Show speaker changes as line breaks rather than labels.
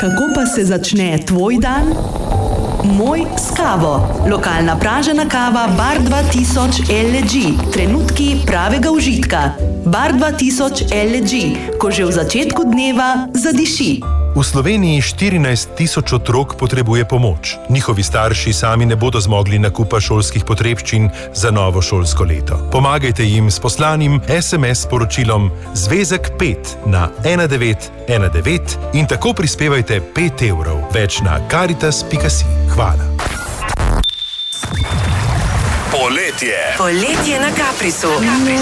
Kako pa se začne tvoj dan? Moj s kavo. Lokalna pražena kava Bar 2000 LG. Trenutki pravega užitka. Bar 2000 LG. Ko že v začetku dneva zadiši.
V Sloveniji 14 000 otrok potrebuje pomoč. Njihovi starši sami ne bodo zmogli nakupa šolskih potrebščin za novo šolsko leto. Pomagajte jim s poslanim SMS sporočilom Zvezek 5 na 1919 in tako prispevajte 5 evrov. Več na caritas.si. Hvala.
Poletje na Caprisu.